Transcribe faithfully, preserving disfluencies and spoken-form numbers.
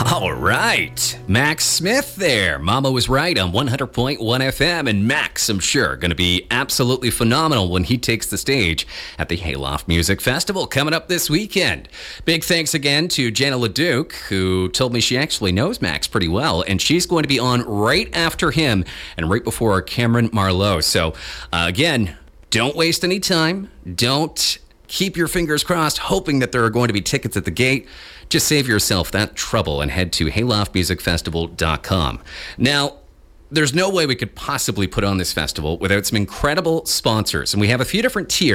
All right. Max Smith there. Mama was right on one hundred point one F M. And Max, I'm sure, going to be absolutely phenomenal when he takes the stage at the Hayloft Music Festival coming up this weekend. Big thanks again to Jenna LeDuc, who told me she actually knows Max pretty well. And she's going to be on right after him and right before Cameron Marlowe. So, uh, again, don't waste any time. Don't keep your fingers crossed, hoping that there are going to be tickets at the gate. Just save yourself that trouble and head to hayloft music festival dot com. Now, there's no way we could possibly put on this festival without some incredible sponsors, and we have a few different tiers.